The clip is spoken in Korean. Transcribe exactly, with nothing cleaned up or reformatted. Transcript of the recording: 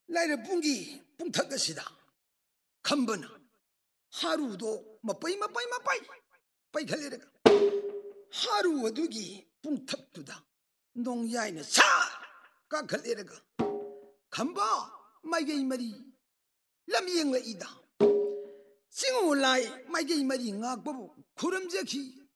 라이르 뿡기 뿡탁 것이다. 간번은 하루도 마빠이 마빠이 마빠이 빠이 갈래가 하루 어두기 뿡탁두다. 농야이는 사까 갈래가 간바 마이게 이 말이 람이행가 이다. 싱어라이 마이게 이 말이 ngak바부 고름제기